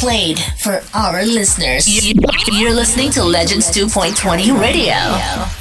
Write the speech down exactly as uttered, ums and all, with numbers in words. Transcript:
played for our listeners. You're listening to Legends two point twenty Radio.